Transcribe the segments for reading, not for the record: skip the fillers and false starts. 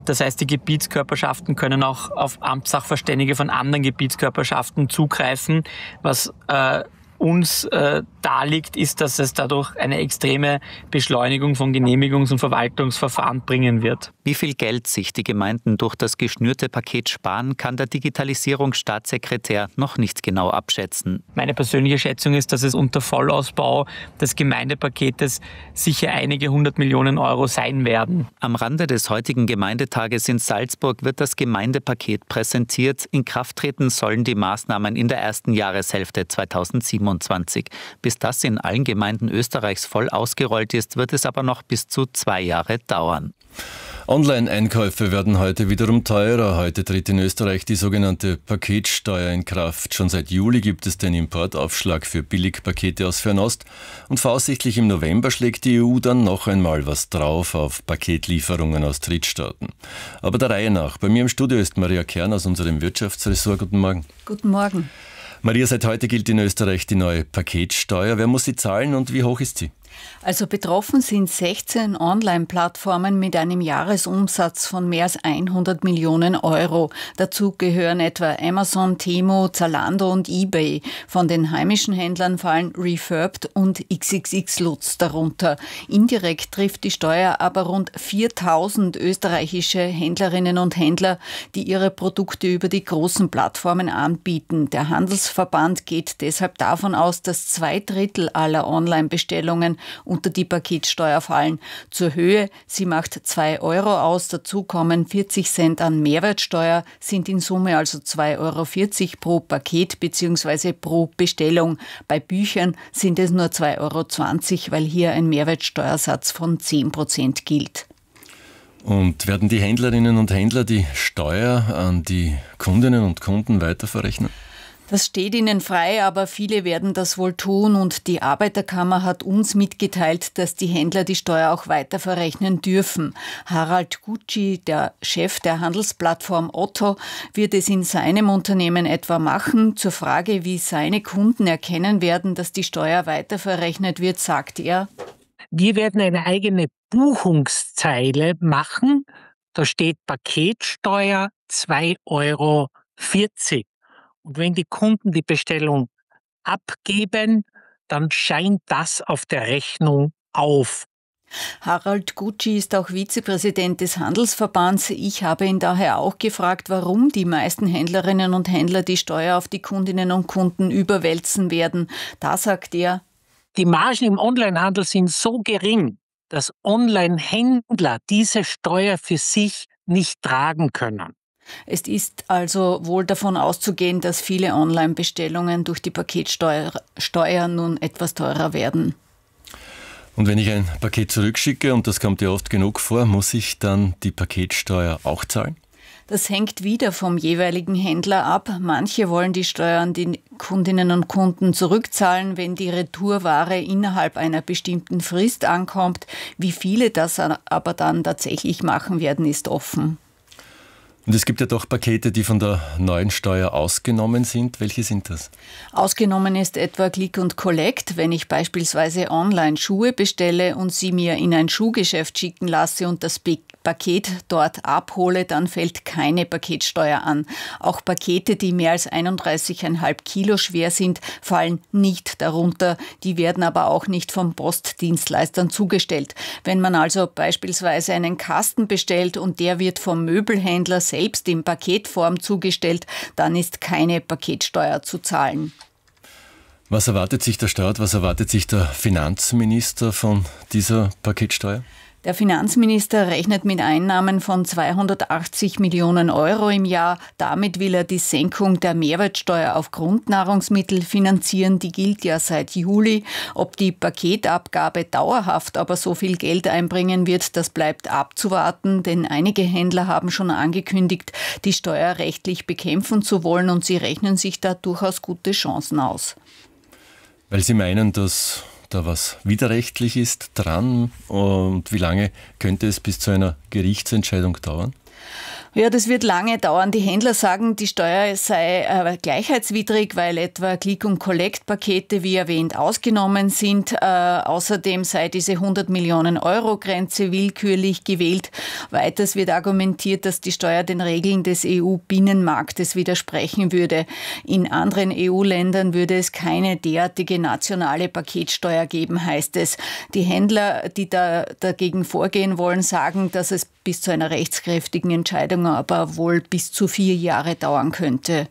Das heißt, die Gebietskörperschaften können auch auf Amtssachverständige von anderen Gebietskörperschaften zugreifen. Was uns da liegt, ist, dass es dadurch eine extreme Beschleunigung von Genehmigungs- und Verwaltungsverfahren bringen wird. Wie viel Geld sich die Gemeinden durch das geschnürte Paket sparen, kann der Digitalisierungsstaatssekretär noch nicht genau abschätzen. Meine persönliche Schätzung ist, dass es unter Vollausbau des Gemeindepaketes sicher einige 100 Millionen Euro sein werden. Am Rande des heutigen Gemeindetages in Salzburg wird das Gemeindepaket präsentiert. In Kraft treten sollen die Maßnahmen in der ersten Jahreshälfte 2027. Bis das in allen Gemeinden Österreichs voll ausgerollt ist, wird es aber noch bis zu 2 Jahre dauern. Online-Einkäufe werden heute wiederum teurer. Heute tritt in Österreich die sogenannte Paketsteuer in Kraft. Schon seit Juli gibt es den Importaufschlag für Billigpakete aus Fernost. Und voraussichtlich im November schlägt die EU dann noch einmal was drauf auf Paketlieferungen aus Drittstaaten. Aber der Reihe nach. Bei mir im Studio ist Maria Kern aus unserem Wirtschaftsressort. Guten Morgen. Guten Morgen. Maria, seit heute gilt in Österreich die neue Paketsteuer. Wer muss sie zahlen und wie hoch ist sie? Also betroffen sind 16 Online-Plattformen mit einem Jahresumsatz von mehr als 100 Millionen Euro. Dazu gehören etwa Amazon, Temu, Zalando und eBay. Von den heimischen Händlern fallen Refurbed und XXX Lutz darunter. Indirekt trifft die Steuer aber rund 4000 österreichische Händlerinnen und Händler, die ihre Produkte über die großen Plattformen anbieten. Der Handelsverband geht deshalb davon aus, dass 2/3 aller Online-Bestellungen unter die Paketsteuer fallen. Zur Höhe, sie macht 2 Euro aus, dazu kommen 40 Cent an Mehrwertsteuer, sind in Summe also 2,40 Euro pro Paket bzw. pro Bestellung. Bei Büchern sind es nur 2,20 Euro, weil hier ein Mehrwertsteuersatz von 10% gilt. Und werden die Händlerinnen und Händler die Steuer an die Kundinnen und Kunden weiterverrechnen? Das steht ihnen frei, aber viele werden das wohl tun und die Arbeiterkammer hat uns mitgeteilt, dass die Händler die Steuer auch weiter verrechnen dürfen. Harald Gutschi, der Chef der Handelsplattform Otto, wird es in seinem Unternehmen etwa machen. Zur Frage, wie seine Kunden erkennen werden, dass die Steuer weiter verrechnet wird, sagt er: Wir werden eine eigene Buchungszeile machen. Da steht Paketsteuer 2,40 Euro. Und wenn die Kunden die Bestellung abgeben, dann scheint das auf der Rechnung auf. Harald Gutschi ist auch Vizepräsident des Handelsverbands. Ich habe ihn daher auch gefragt, warum die meisten Händlerinnen und Händler die Steuer auf die Kundinnen und Kunden überwälzen werden. Da sagt er: Die Margen im Onlinehandel sind so gering, dass Online-Händler diese Steuer für sich nicht tragen können. Es ist also wohl davon auszugehen, dass viele Online-Bestellungen durch die Paketsteuer nun etwas teurer werden. Und wenn ich ein Paket zurückschicke, und das kommt ja oft genug vor, muss ich dann die Paketsteuer auch zahlen? Das hängt wieder vom jeweiligen Händler ab. Manche wollen die Steuer an die Kundinnen und Kunden zurückzahlen, wenn die Retourware innerhalb einer bestimmten Frist ankommt. Wie viele das aber dann tatsächlich machen werden, ist offen. Und es gibt ja doch Pakete, die von der neuen Steuer ausgenommen sind. Welche sind das? Ausgenommen ist etwa Click und Collect. Wenn ich beispielsweise online Schuhe bestelle und sie mir in ein Schuhgeschäft schicken lasse und das Paket dort abhole, dann fällt keine Paketsteuer an. Auch Pakete, die mehr als 31,5 Kilo schwer sind, fallen nicht darunter. Die werden aber auch nicht von Postdienstleistern zugestellt. Wenn man also beispielsweise einen Kasten bestellt und der wird vom Möbelhändler selbst in Paketform zugestellt, dann ist keine Paketsteuer zu zahlen. Was erwartet sich der Staat, was erwartet sich der Finanzminister von dieser Paketsteuer? Der Finanzminister rechnet mit Einnahmen von 280 Millionen Euro im Jahr. Damit will er die Senkung der Mehrwertsteuer auf Grundnahrungsmittel finanzieren. Die gilt ja seit Juli. Ob die Paketabgabe dauerhaft aber so viel Geld einbringen wird, das bleibt abzuwarten. Denn einige Händler haben schon angekündigt, die Steuer rechtlich bekämpfen zu wollen und sie rechnen sich da durchaus gute Chancen aus. Weil Sie meinen, dass da was widerrechtlich ist dran, und wie lange könnte es bis zu einer Gerichtsentscheidung dauern? Ja, das wird lange dauern. Die Händler sagen, die Steuer sei gleichheitswidrig, weil etwa Click-und-Collect-Pakete, wie erwähnt, ausgenommen sind. Außerdem sei diese 100 Millionen Euro Grenze willkürlich gewählt. Weiters wird argumentiert, dass die Steuer den Regeln des EU-Binnenmarktes widersprechen würde. In anderen EU-Ländern würde es keine derartige nationale Paketsteuer geben, heißt es. Die Händler, die dagegen vorgehen wollen, sagen, dass es bis zu einer rechtskräftigen Entscheidung aber wohl bis zu 4 Jahre dauern könnte.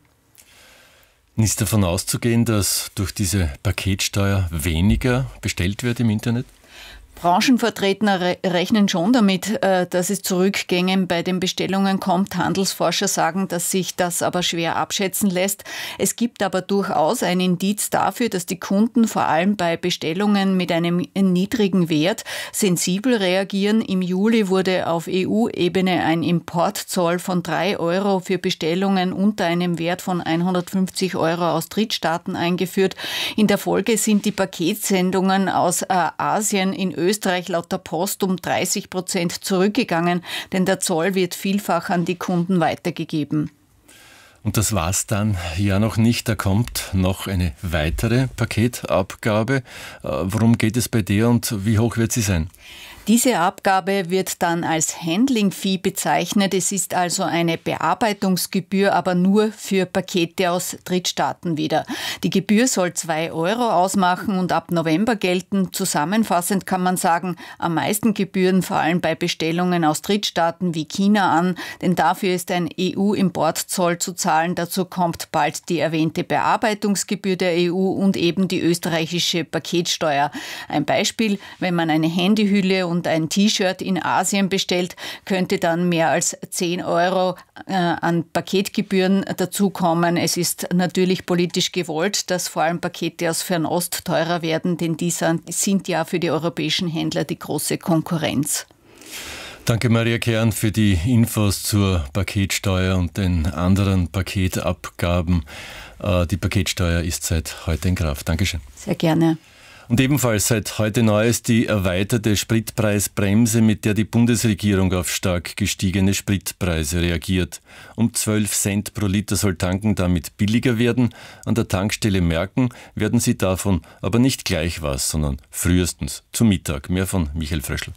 Ist davon auszugehen, dass durch diese Paketsteuer weniger bestellt wird im Internet? Branchenvertreter rechnen schon damit, dass es zu Rückgängen bei den Bestellungen kommt. Handelsforscher sagen, dass sich das aber schwer abschätzen lässt. Es gibt aber durchaus ein Indiz dafür, dass die Kunden vor allem bei Bestellungen mit einem niedrigen Wert sensibel reagieren. Im Juli wurde auf EU-Ebene ein Importzoll von 3 Euro für Bestellungen unter einem Wert von 150 Euro aus Drittstaaten eingeführt. In der Folge sind die Paketsendungen aus Asien in Österreich laut der Post um 30% zurückgegangen, denn der Zoll wird vielfach an die Kunden weitergegeben. Und das war's dann ja noch nicht. Da kommt noch eine weitere Paketabgabe. Worum geht es bei der und wie hoch wird sie sein? Diese Abgabe wird dann als Handling-Fee bezeichnet. Es ist also eine Bearbeitungsgebühr, aber nur für Pakete aus Drittstaaten wieder. Die Gebühr soll 2 Euro ausmachen und ab November gelten. Zusammenfassend kann man sagen, am meisten Gebühren vor allem bei Bestellungen aus Drittstaaten wie China an, denn dafür ist ein EU-Importzoll zu zahlen. Dazu kommt bald die erwähnte Bearbeitungsgebühr der EU und eben die österreichische Paketsteuer. Ein Beispiel, wenn man eine Handyhülle und ein T-Shirt in Asien bestellt, könnte dann mehr als 10 Euro an Paketgebühren dazukommen. Es ist natürlich politisch gewollt, dass vor allem Pakete aus Fernost teurer werden, denn die sind ja für die europäischen Händler die große Konkurrenz. Danke Maria Kern für die Infos zur Paketsteuer und den anderen Paketabgaben. Die Paketsteuer ist seit heute in Kraft. Dankeschön. Sehr gerne. Und ebenfalls seit heute neu ist die erweiterte Spritpreisbremse, mit der die Bundesregierung auf stark gestiegene Spritpreise reagiert. Um 12 Cent pro Liter soll Tanken damit billiger werden. An der Tankstelle merken werden sie davon aber nicht gleich was, sondern frühestens zum Mittag. Mehr von Michael Fröschl.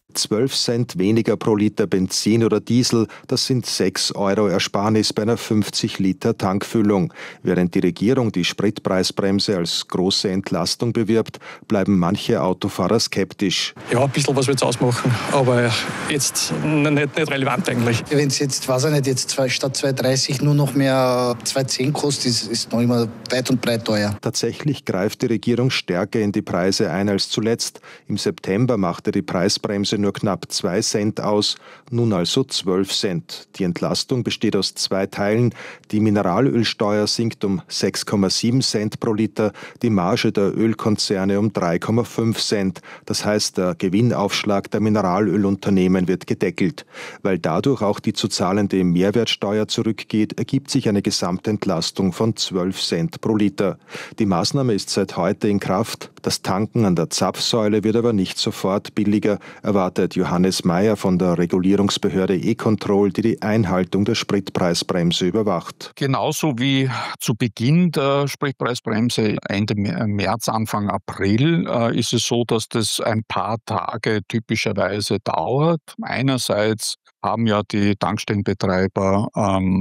12 Cent weniger pro Liter Benzin oder Diesel, das sind 6 Euro Ersparnis bei einer 50 Liter Tankfüllung. Während die Regierung die Spritpreisbremse als große Entlastung bewirbt, bleiben manche Autofahrer skeptisch. Ja, ein bisschen was wird es ausmachen, aber jetzt nicht relevant eigentlich. Wenn es jetzt, weiß ich nicht, jetzt statt 2,30 nur noch mehr 2,10 kostet, ist noch immer weit und breit teuer. Tatsächlich greift die Regierung stärker in die Preise ein als zuletzt. Im September machte die Preisbremse nur knapp 2 Cent aus, nun also 12 Cent. Die Entlastung besteht aus 2 Teilen. Die Mineralölsteuer sinkt um 6,7 Cent pro Liter, die Marge der Ölkonzerne um 3,5 Cent. Das heißt, der Gewinnaufschlag der Mineralölunternehmen wird gedeckelt. Weil dadurch auch die zu zahlende Mehrwertsteuer zurückgeht, ergibt sich eine Gesamtentlastung von 12 Cent pro Liter. Die Maßnahme ist seit heute in Kraft. Das Tanken an der Zapfsäule wird aber nicht sofort billiger, erwartet Johannes Mayer von der Regulierungsbehörde E-Control, die die Einhaltung der Spritpreisbremse überwacht. Genauso wie zu Beginn der Spritpreisbremse Ende März, Anfang April ist es so, dass das ein paar Tage typischerweise dauert. Einerseits haben ja die Tankstellenbetreiber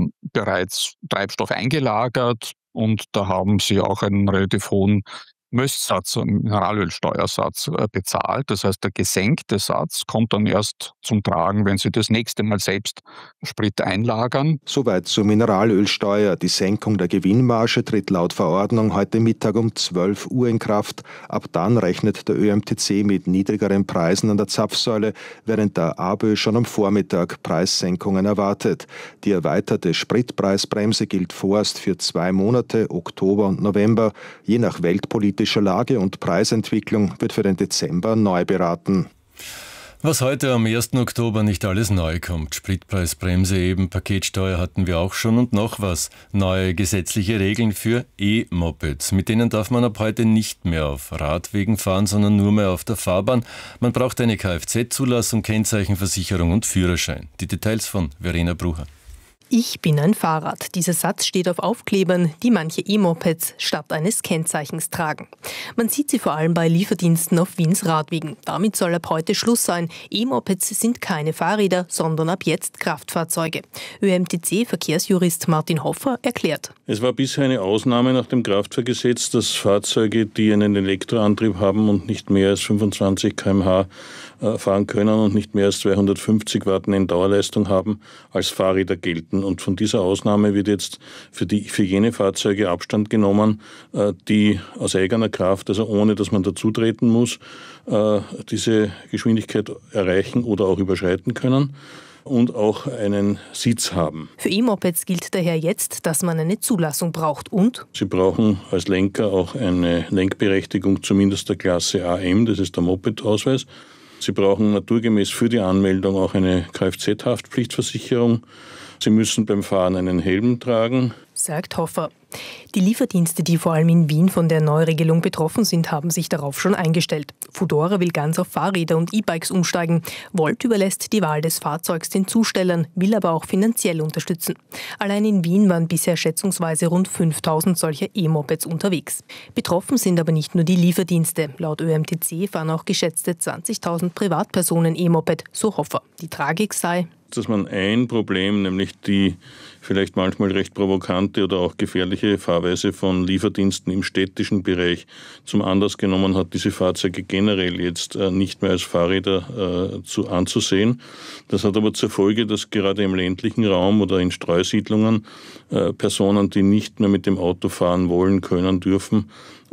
bereits Treibstoff eingelagert und da haben sie auch einen relativ hohen Möstsatz, Mineralölsteuersatz bezahlt. Das heißt, der gesenkte Satz kommt dann erst zum Tragen, wenn Sie das nächste Mal selbst Sprit einlagern. Soweit zur Mineralölsteuer. Die Senkung der Gewinnmarge tritt laut Verordnung heute Mittag um 12 Uhr in Kraft. Ab dann rechnet der ÖMTC mit niedrigeren Preisen an der Zapfsäule, während der ABÖ schon am Vormittag Preissenkungen erwartet. Die erweiterte Spritpreisbremse gilt vorerst für 2 Monate, Oktober und November. Je nach weltpolitischer Lage und Preisentwicklung wird für den Dezember neu beraten. Was heute am 1. Oktober nicht alles neu kommt. Spritpreisbremse eben, Paketsteuer hatten wir auch schon und noch was. Neue gesetzliche Regeln für E-Mopeds. Mit denen darf man ab heute nicht mehr auf Radwegen fahren, sondern nur mehr auf der Fahrbahn. Man braucht eine Kfz-Zulassung, Kennzeichenversicherung und Führerschein. Die Details von Verena Brucher. Ich bin ein Fahrrad. Dieser Satz steht auf Aufklebern, die manche E-Mopeds statt eines Kennzeichens tragen. Man sieht sie vor allem bei Lieferdiensten auf Wiens Radwegen. Damit soll ab heute Schluss sein. E-Mopeds sind keine Fahrräder, sondern ab jetzt Kraftfahrzeuge. ÖMTC-Verkehrsjurist Martin Hoffer erklärt. Es war bisher eine Ausnahme nach dem Kraftfahrgesetz, dass Fahrzeuge, die einen Elektroantrieb haben und nicht mehr als 25 km/h fahren können und nicht mehr als 250 Watt Dauerleistung haben, als Fahrräder gelten. Und von dieser Ausnahme wird jetzt für jene Fahrzeuge Abstand genommen, die aus eigener Kraft, also ohne dass man dazutreten muss, diese Geschwindigkeit erreichen oder auch überschreiten können und auch einen Sitz haben. Für E-Mopeds gilt daher jetzt, dass man eine Zulassung braucht und? Sie brauchen als Lenker auch eine Lenkberechtigung zumindest der Klasse AM, das ist der Moped-Ausweis. Sie brauchen naturgemäß für die Anmeldung auch eine Kfz-Haftpflichtversicherung. Sie müssen beim Fahren einen Helm tragen, sagt Hoffer. Die Lieferdienste, die vor allem in Wien von der Neuregelung betroffen sind, haben sich darauf schon eingestellt. Foodora will ganz auf Fahrräder und E-Bikes umsteigen. Volt überlässt die Wahl des Fahrzeugs den Zustellern, will aber auch finanziell unterstützen. Allein in Wien waren bisher schätzungsweise rund 5.000 solcher E-Mopeds unterwegs. Betroffen sind aber nicht nur die Lieferdienste. Laut ÖMTC fahren auch geschätzte 20.000 Privatpersonen E-Moped, so Hoffer. Die Tragik sei, dass man ein Problem, nämlich die vielleicht manchmal recht provokante oder auch gefährliche Fahrweise von Lieferdiensten im städtischen Bereich zum Anlass genommen hat, diese Fahrzeuge generell jetzt nicht mehr als Fahrräder anzusehen. Das hat aber zur Folge, dass gerade im ländlichen Raum oder in Streusiedlungen Personen, die nicht mehr mit dem Auto fahren wollen, können, dürfen,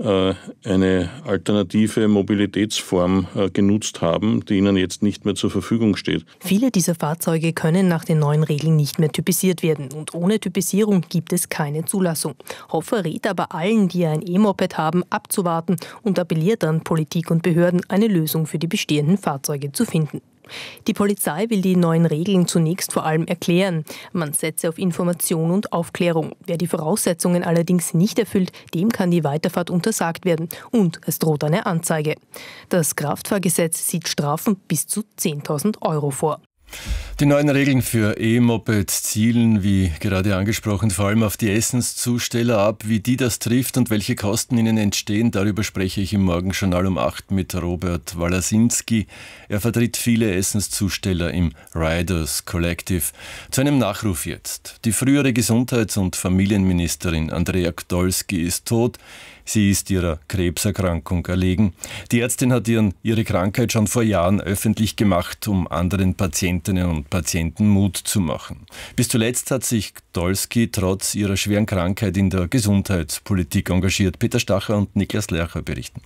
eine alternative Mobilitätsform genutzt haben, die ihnen jetzt nicht mehr zur Verfügung steht. Viele dieser Fahrzeuge können nach den neuen Regeln nicht mehr typisiert werden und ohne Typisierung gibt es keine Zulassung. Hoffer rät aber allen, die ein E-Moped haben, abzuwarten und appelliert an Politik und Behörden, eine Lösung für die bestehenden Fahrzeuge zu finden. Die Polizei will die neuen Regeln zunächst vor allem erklären. Man setze auf Information und Aufklärung. Wer die Voraussetzungen allerdings nicht erfüllt, dem kann die Weiterfahrt untersagt werden und es droht eine Anzeige. Das Kraftfahrgesetz sieht Strafen bis zu 10.000 € vor. Die neuen Regeln für E-Mopeds zielen, wie gerade angesprochen, vor allem auf die Essenszusteller ab. Wie die das trifft und welche Kosten ihnen entstehen, darüber spreche ich im Morgenjournal um 8 mit Robert Walasinski. Er vertritt viele Essenszusteller im Riders Collective. Zu einem Nachruf jetzt. Die frühere Gesundheits- und Familienministerin Andrea Gdolski ist tot. Sie ist ihrer Krebserkrankung erlegen. Die Ärztin hat ihre Krankheit schon vor Jahren öffentlich gemacht, um anderen Patientinnen und Patienten Mut zu machen. Bis zuletzt hat sich Gdolski trotz ihrer schweren Krankheit in der Gesundheitspolitik engagiert. Peter Stacher und Niklas Lercher berichten.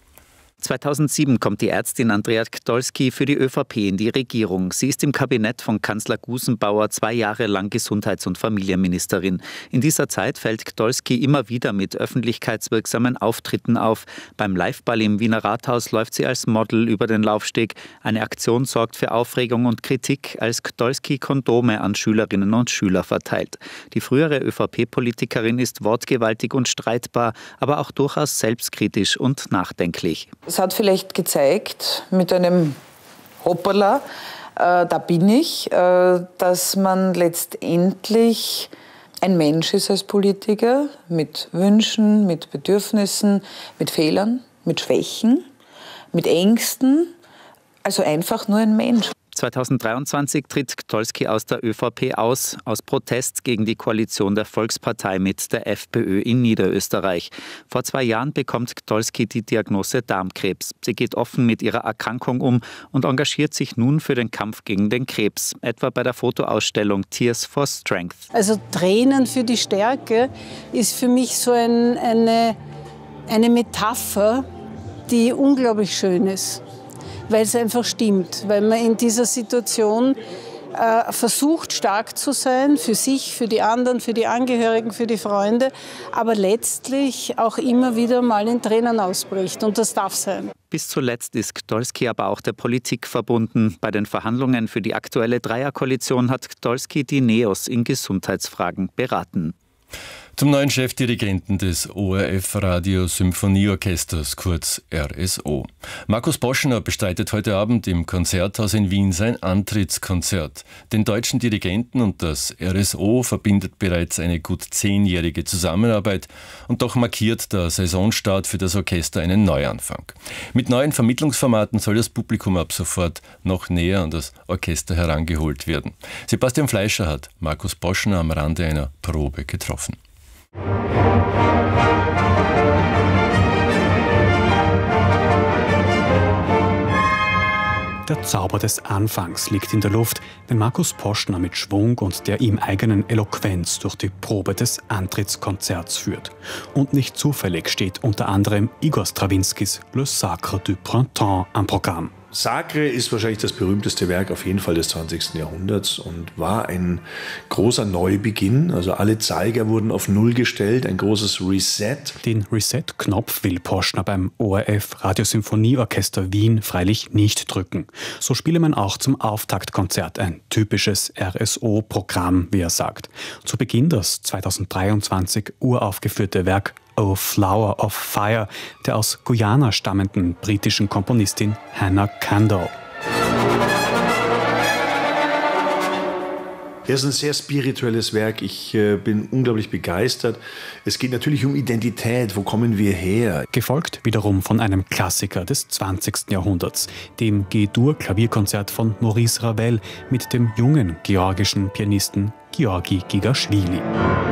2007 kommt die Ärztin Andrea Gdolski für die ÖVP in die Regierung. Sie ist im Kabinett von Kanzler Gusenbauer 2 Jahre lang Gesundheits- und Familienministerin. In dieser Zeit fällt Gdolski immer wieder mit öffentlichkeitswirksamen Auftritten auf. Beim Liveball im Wiener Rathaus läuft sie als Model über den Laufsteg. Eine Aktion sorgt für Aufregung und Kritik, als Gdolski Kondome an Schülerinnen und Schüler verteilt. Die frühere ÖVP-Politikerin ist wortgewaltig und streitbar, aber auch durchaus selbstkritisch und nachdenklich. Es hat vielleicht gezeigt, mit einem Hoppala, da bin ich, dass man letztendlich ein Mensch ist als Politiker, mit Wünschen, mit Bedürfnissen, mit Fehlern, mit Schwächen, mit Ängsten, also einfach nur ein Mensch. 2023 tritt Gdolski aus der ÖVP aus Protest gegen die Koalition der Volkspartei mit der FPÖ in Niederösterreich. Vor 2 Jahren bekommt Gdolski die Diagnose Darmkrebs. Sie geht offen mit ihrer Erkrankung um und engagiert sich nun für den Kampf gegen den Krebs, etwa bei der Fotoausstellung Tears for Strength. Also Tränen für die Stärke ist für mich so eine Metapher, die unglaublich schön ist. Weil es einfach stimmt, weil man in dieser Situation versucht, stark zu sein, für sich, für die anderen, für die Angehörigen, für die Freunde, aber letztlich auch immer wieder mal in Tränen ausbricht und das darf sein. Bis zuletzt ist Gdolski aber auch der Politik verbunden. Bei den Verhandlungen für die aktuelle Dreierkoalition hat Gdolski die NEOS in Gesundheitsfragen beraten. Zum neuen Chefdirigenten des ORF Radio Symphonieorchesters, kurz RSO. Markus Boschner bestreitet heute Abend im Konzerthaus in Wien sein Antrittskonzert. Den deutschen Dirigenten und das RSO verbindet bereits eine gut 10-jährige Zusammenarbeit und doch markiert der Saisonstart für das Orchester einen Neuanfang. Mit neuen Vermittlungsformaten soll das Publikum ab sofort noch näher an das Orchester herangeholt werden. Sebastian Fleischer hat Markus Boschner am Rande einer Probe getroffen. Der Zauber des Anfangs liegt in der Luft, wenn Markus Boschner mit Schwung und der ihm eigenen Eloquenz durch die Probe des Antrittskonzerts führt. Und nicht zufällig steht unter anderem Igor Strawinskys Le Sacre du Printemps am Programm. Sacre ist wahrscheinlich das berühmteste Werk auf jeden Fall des 20. Jahrhunderts und war ein großer Neubeginn. Also alle Zeiger wurden auf Null gestellt, ein großes Reset. Den Reset-Knopf will Boschner beim ORF Radiosymphonieorchester Wien freilich nicht drücken. So spiele man auch zum Auftaktkonzert ein typisches RSO-Programm, wie er sagt. Zu Beginn das 2023 uraufgeführte Werk O Flower of Fire der aus Guyana stammenden britischen Komponistin Hannah Kendall. Es ist ein sehr spirituelles Werk. Ich bin unglaublich begeistert. Es geht natürlich um Identität. Wo kommen wir her? Gefolgt wiederum von einem Klassiker des 20. Jahrhunderts, dem G-Dur-Klavierkonzert von Maurice Ravel mit dem jungen georgischen Pianisten Georgi Gigaschwili.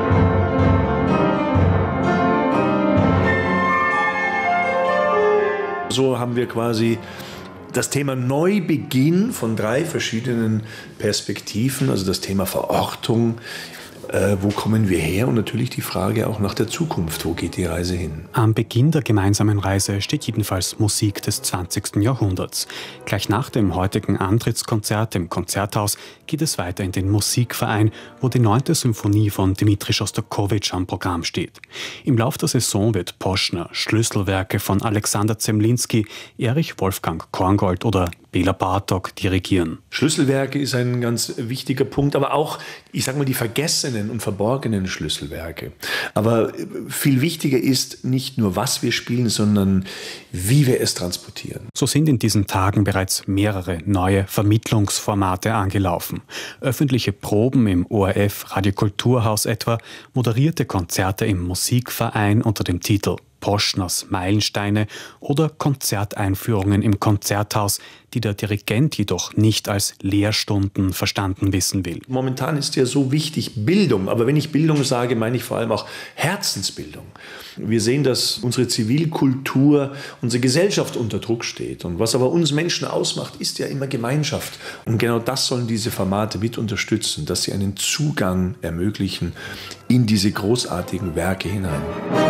So haben wir quasi das Thema Neubeginn von 3 verschiedenen Perspektiven, also das Thema Verortung, wo kommen wir her und natürlich die Frage auch nach der Zukunft, wo geht die Reise hin? Am Beginn der gemeinsamen Reise steht jedenfalls Musik des 20. Jahrhunderts. Gleich nach dem heutigen Antrittskonzert im Konzerthaus geht es weiter in den Musikverein, wo die 9. Symphonie von Dmitri Schostakowitsch am Programm steht. Im Lauf der Saison wird Boschner Schlüsselwerke von Alexander Zemlinsky, Erich Wolfgang Korngold oder Bela Bartok dirigieren. Schlüsselwerke ist ein ganz wichtiger Punkt, aber auch, ich sage mal, die vergessenen und verborgenen Schlüsselwerke. Aber viel wichtiger ist nicht nur, was wir spielen, sondern wie wir es transportieren. So sind in diesen Tagen bereits mehrere neue Vermittlungsformate angelaufen. Öffentliche Proben im ORF Radiokulturhaus etwa, moderierte Konzerte im Musikverein unter dem Titel Boschners Meilensteine oder Konzerteinführungen im Konzerthaus, die der Dirigent jedoch nicht als Lehrstunden verstanden wissen will. Momentan ist ja so wichtig Bildung, aber wenn ich Bildung sage, meine ich vor allem auch Herzensbildung. Wir sehen, dass unsere Zivilkultur, unsere Gesellschaft unter Druck steht. Und was aber uns Menschen ausmacht, ist ja immer Gemeinschaft. Und genau das sollen diese Formate mit unterstützen, dass sie einen Zugang ermöglichen in diese großartigen Werke hinein.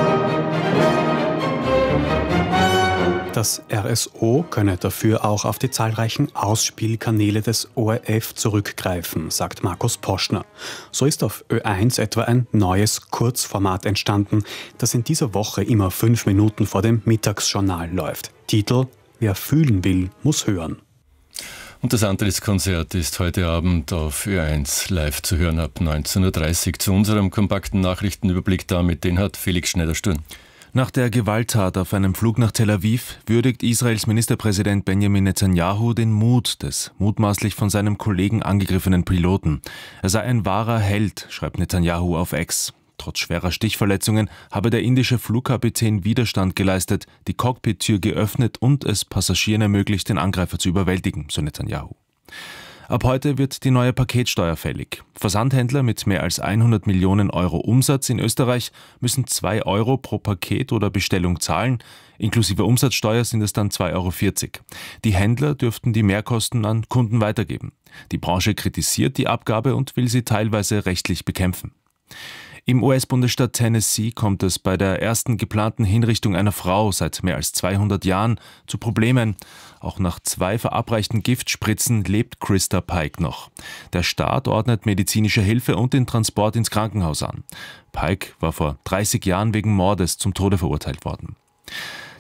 Das RSO könne dafür auch auf die zahlreichen Ausspielkanäle des ORF zurückgreifen, sagt Markus Boschner. So ist auf Ö1 etwa ein neues Kurzformat entstanden, das in dieser Woche immer 5 Minuten vor dem Mittagsjournal läuft. Titel: Wer fühlen will, muss hören. Und das Antrittskonzert ist heute Abend auf Ö1 live zu hören ab 19.30 Uhr. Zu unserem kompakten Nachrichtenüberblick damit, den hat Felix Schneider-Sturm. Nach der Gewalttat auf einem Flug nach Tel Aviv würdigt Israels Ministerpräsident Benjamin Netanyahu den Mut des mutmaßlich von seinem Kollegen angegriffenen Piloten. Er sei ein wahrer Held, schreibt Netanyahu auf X. Trotz schwerer Stichverletzungen habe der indische Flugkapitän Widerstand geleistet, die Cockpit-Tür geöffnet und es Passagieren ermöglicht, den Angreifer zu überwältigen, so Netanyahu. Ab heute wird die neue Paketsteuer fällig. Versandhändler mit mehr als 100 Millionen Euro Umsatz in Österreich müssen 2 Euro pro Paket oder Bestellung zahlen. Inklusive Umsatzsteuer sind es dann 2,40 Euro. Die Händler dürften die Mehrkosten an Kunden weitergeben. Die Branche kritisiert die Abgabe und will sie teilweise rechtlich bekämpfen. Im US-Bundesstaat Tennessee kommt es bei der ersten geplanten Hinrichtung einer Frau seit mehr als 200 Jahren zu Problemen. Auch nach 2 verabreichten Giftspritzen lebt Krista Pike noch. Der Staat ordnet medizinische Hilfe und den Transport ins Krankenhaus an. Pike war vor 30 Jahren wegen Mordes zum Tode verurteilt worden.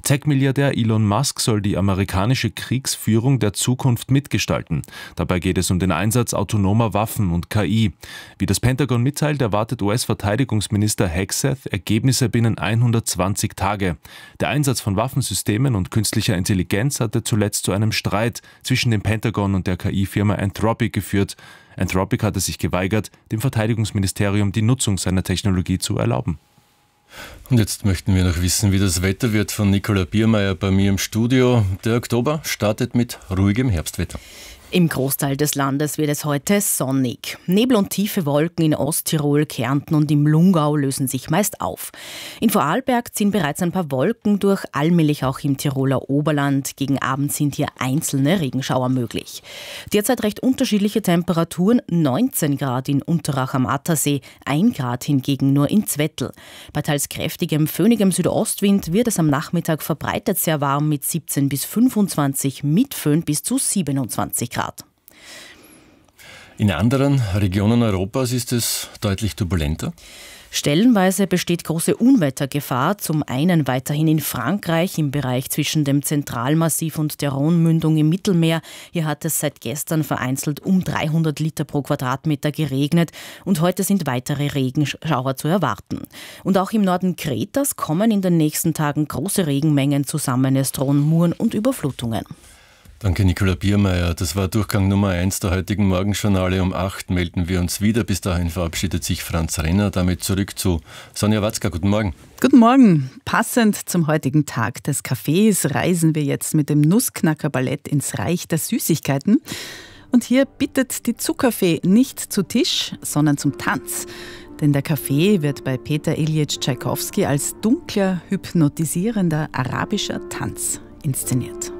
Tech-Milliardär Elon Musk soll die amerikanische Kriegsführung der Zukunft mitgestalten. Dabei geht es um den Einsatz autonomer Waffen und KI. Wie das Pentagon mitteilt, erwartet US-Verteidigungsminister Hegseth Ergebnisse binnen 120 Tage. Der Einsatz von Waffensystemen und künstlicher Intelligenz hatte zuletzt zu einem Streit zwischen dem Pentagon und der KI-Firma Anthropic geführt. Anthropic hatte sich geweigert, dem Verteidigungsministerium die Nutzung seiner Technologie zu erlauben. Und jetzt möchten wir noch wissen, wie das Wetter wird, von Nicola Biermeier bei mir im Studio. Der Oktober startet mit ruhigem Herbstwetter. Im Großteil des Landes wird es heute sonnig. Nebel und tiefe Wolken in Osttirol, Kärnten und im Lungau lösen sich meist auf. In Vorarlberg ziehen bereits ein paar Wolken durch, allmählich auch im Tiroler Oberland. Gegen Abend sind hier einzelne Regenschauer möglich. Derzeit recht unterschiedliche Temperaturen, 19 Grad in Unterach am Attersee, 1 Grad hingegen nur in Zwettl. Bei teils kräftigem, föhnigem Südostwind wird es am Nachmittag verbreitet sehr warm mit 17 bis 25, mit Föhn bis zu 27 Grad. In anderen Regionen Europas ist es deutlich turbulenter. Stellenweise besteht große Unwettergefahr, zum einen weiterhin in Frankreich im Bereich zwischen dem Zentralmassiv und der Rhône-Mündung im Mittelmeer. Hier hat es seit gestern vereinzelt um 300 Liter pro Quadratmeter geregnet und heute sind weitere Regenschauer zu erwarten. Und auch im Norden Kretas kommen in den nächsten Tagen große Regenmengen zusammen. Es drohen Muren und Überflutungen. Danke, Nicola Biermeier. Das war Durchgang Nummer 1 der heutigen Morgenjournale. Um 8 melden wir uns wieder. Bis dahin verabschiedet sich Franz Renner. Damit zurück zu Sonja Watzka. Guten Morgen. Guten Morgen. Passend zum heutigen Tag des Kaffees reisen wir jetzt mit dem Nussknacker-Ballett ins Reich der Süßigkeiten. Und hier bittet die Zuckerfee nicht zu Tisch, sondern zum Tanz. Denn der Kaffee wird bei Peter Iljitsch Tschaikowski als dunkler, hypnotisierender arabischer Tanz inszeniert.